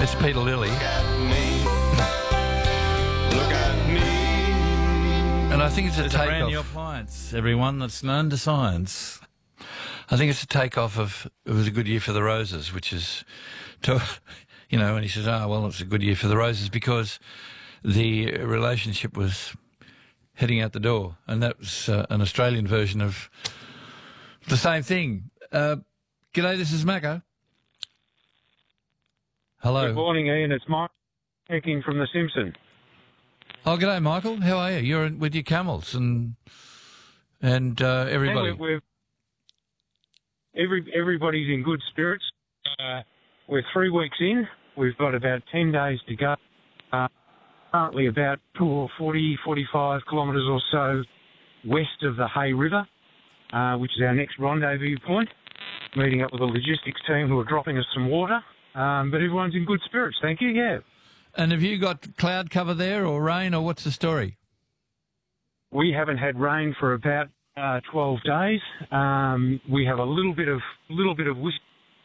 That's Peter Lilly. Look at me. And I think it's a It's a brand new takeoff. appliance, everyone, that's known to science. I think it's a takeoff of it was a good year for the roses, which is, and he says, well, it's a good year for the roses because the relationship was heading out the door. And that was an Australian version of the same thing. G'day, this is Macca. Hello. Good morning, Ian. It's Mike speaking from The Simpson. Oh, g'day, Michael. How are you? You're with your camels and everybody. Everybody's in good spirits. We're 3 weeks in. We've got about 10 days to go. Currently about 45 kilometres or so west of the Hay River, which is our next rendezvous point. Meeting up with the logistics team who are dropping us some water. But everyone's in good spirits, thank you, yeah. And have you got cloud cover there or rain or what's the story? We haven't had rain for about 12 days. We have a little bit of whisk.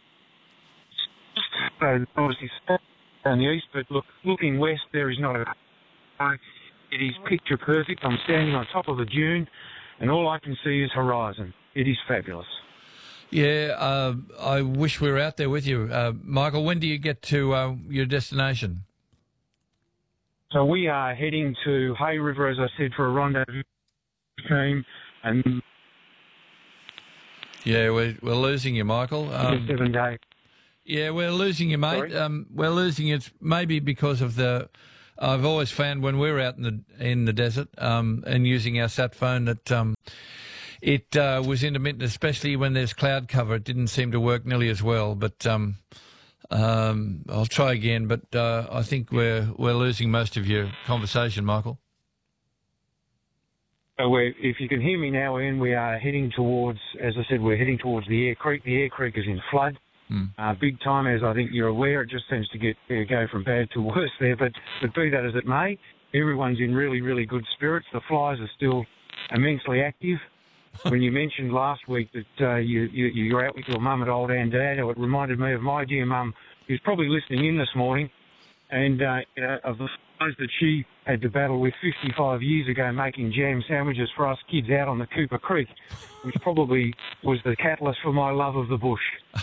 So obviously down the east, but looking west, there is not a. It is picture perfect. I'm standing on top of a dune, and all I can see is horizon. It is fabulous. Yeah, I wish we were out there with you, Michael. When do you get to your destination? So we are heading to Hay River, as I said, for a rendezvous team, and yeah, we're losing you, Michael. 7 days. Yeah, we're losing you, mate. Sorry? We're losing you. It's maybe because of the. I've always found when we're out in the desert and using our sat phone that it was intermittent, especially when there's cloud cover. It didn't seem to work nearly as well. But I'll try again. But I think we're losing most of your conversation, Michael. So if you can hear me now, Ian, we are heading towards, as I said, we're heading towards the Air Creek. The Air Creek is in flood. Big time, as I think you're aware. It just seems to go from bad to worse there. But be that as it may, everyone's in really, really good spirits. The flies are still immensely active. When you mentioned last week that you're out with your mum at Old Andado, it reminded me of my dear mum, who's probably listening in this morning, and of the flies that she had to battle with 55 years ago making jam sandwiches for us kids out on the Cooper Creek, which probably was the catalyst for my love of the bush.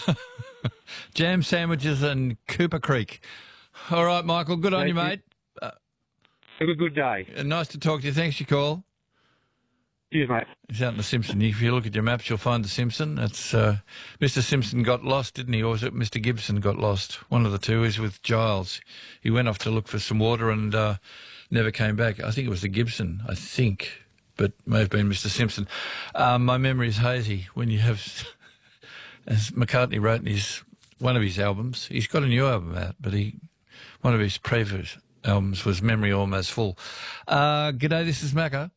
Jam sandwiches and Cooper Creek. All right, Michael, good on you, mate. Have a good day. Nice to talk to you. Thanks for your call. Cheers, mate. He's out in the Simpson. If you look at your maps, you'll find the Simpson. It's Mr. Simpson got lost, didn't he? Or was it Mr. Gibson got lost? One of the two is with Giles. He went off to look for some water and never came back. I think it was the Gibson, but may have been Mr. Simpson. My memory is hazy when you have, as McCartney wrote in one of his albums, he's got a new album out, but one of his previous albums was Memory Almost Full. G'day, this is Macca.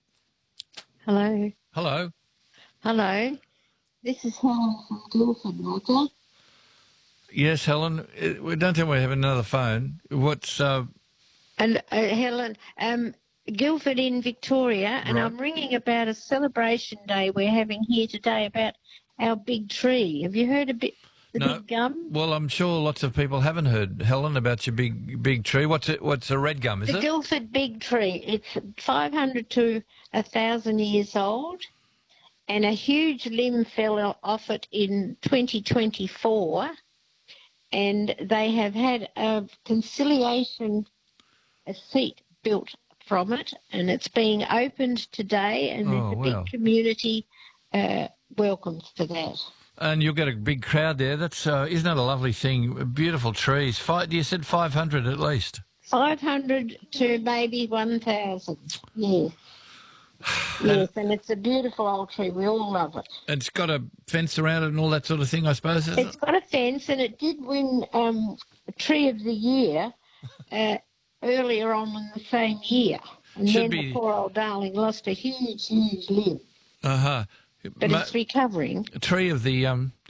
Hello. Hello. Hello. This is Helen from Guildford, Roger. Yes, Helen. Don't tell me we have another phone. What's... And Helen, Guildford in Victoria, and Right. I'm ringing about a celebration day we're having here today about our big tree. Have you heard the big gum? Well, I'm sure lots of people haven't heard, Helen, about your big tree. What's a red gum, is The it? Guildford big tree. It's 500 to 1,000 years old, and a huge limb fell off it in 2024, and they have had a conciliation seat built from it, and it's being opened today, and there's a wow. big community welcome for that. And you'll get a big crowd there. That's isn't that a lovely thing? Beautiful trees. You said 500 at least. 500 to maybe 1,000, yes. Yes, and it's a beautiful old tree. We all love it. It's got a fence around it and all that sort of thing, I suppose, isn't It's got a fence, and it did win Tree of the Year earlier on in the same year. And then the poor old darling lost a huge, huge limb. Uh-huh. But it's recovering. Tree of the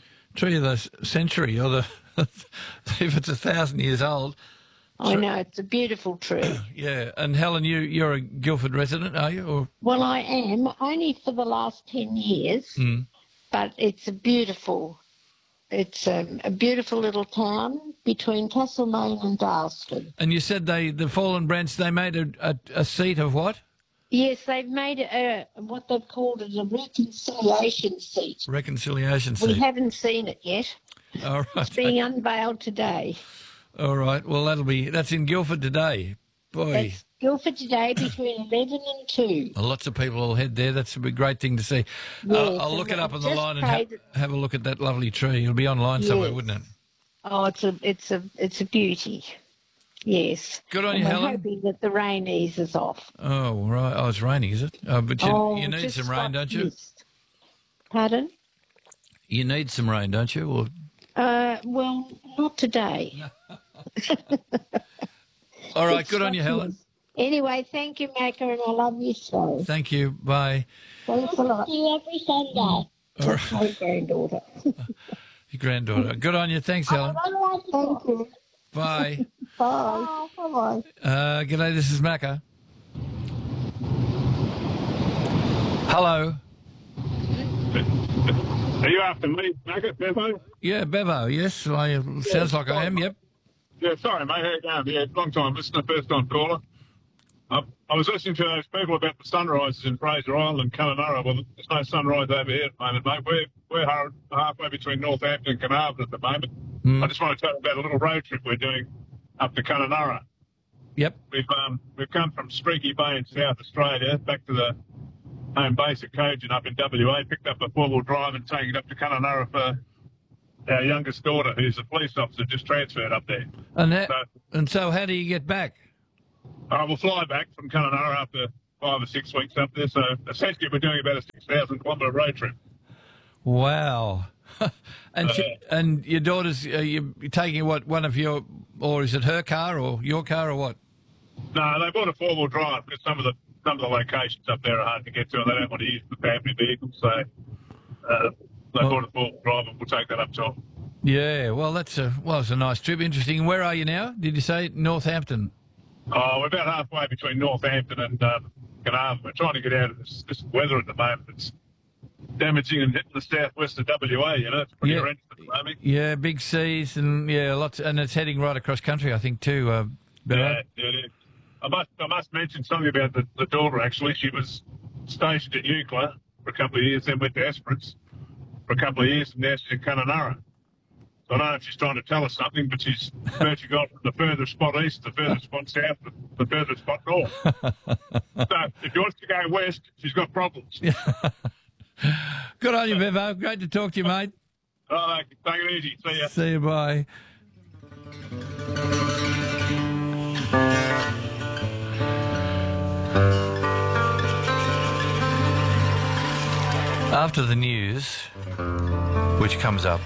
century, or if it's 1,000 years old. I know, it's a beautiful tree. Yeah, and Helen, you're a Guildford resident, are you? Or? Well, I am, only for the last 10 years, but it's a beautiful little town, between Castlemaine and Darlston. And you said the Fallen Branch, they made a seat of what? Yes, they've made what they've called a reconciliation seat. Reconciliation seat. We haven't seen it yet. All right. It's being unveiled today. All right. Well, that's in Guildford today. Boy. That's Guildford today between 11 and 2. Well, lots of people will head there. That's a great thing to see. Yes, I'll look it up on the just line and have a look at that lovely tree. It'll be online somewhere, wouldn't it? Oh, it's a beauty. Yes. Good on and you, we're Helen. hoping that the rain eases off. Oh, right. Oh, it's raining, is it? But you need just some rain, don't you? mist. Pardon? You need some rain, don't you? Or... Well, not today. All right. Good on you, Helen. Anyway, thank you, Macca, and I love you so. Thank you. Bye. Thanks a lot. See you every Sunday. All That's my granddaughter. Your granddaughter. Good on you. Thanks, Helen. Thank you. Bye. Bye. Bye-bye. G'day, this is Macca. Hello. Are you after me, Macca, Bevo? Yeah, Bevo, yes. Sounds like I am, yep. Yeah, sorry, mate. How you going? Yeah, long time listener, first time caller. I was listening to those people about the sunrises in Fraser Island and Kununurra. Well, there's no sunrise over here at the moment, mate. We're halfway between Northampton and Carnarvon at the moment. I just want to tell you about a little road trip we're doing up to Kununurra. Yep. We've come from Streaky Bay in South Australia back to the home base at Cogent up in WA, picked up a four-wheel drive and taken it up to Kununurra for our youngest daughter, who's a police officer, just transferred up there. So how do you get back? We'll fly back from Kununurra after 5 or 6 weeks up there. So essentially we're doing about a 6,000 kilometre road trip. Wow. And your daughter's, you're taking what, one of your, or is it her car or your car or what? No, they bought a four-wheel drive because some of the locations up there are hard to get to and they don't want to use the family vehicle. So they bought a four-wheel drive and we'll take that up to them. Yeah, well, it's a nice trip. Interesting. Where are you now? Did you say Northampton? Oh, we're about halfway between Northampton and Carnarvon. We're trying to get out of this weather at the moment. It's damaging and hitting the southwest of WA, you know. It's pretty horrendous at the moment. Yeah, big seas and, lots, and it's heading right across country, I think, too. Yeah. I must mention something about the daughter, actually. She was stationed at Eucla for a couple of years, then went to Esperance for a couple of years, and now she's in Kununurra. So I don't know if she's trying to tell us something, but she's virtually gone from the furthest spot east, the furthest spot south, the furthest spot north. So if she wants to go west, she's got problems. Good on you, Bevo. Great to talk to you, mate. Oh, take it easy. See ya. See you, bye. After the news, which comes up,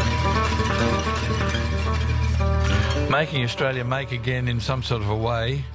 making Australia make again in some sort of a way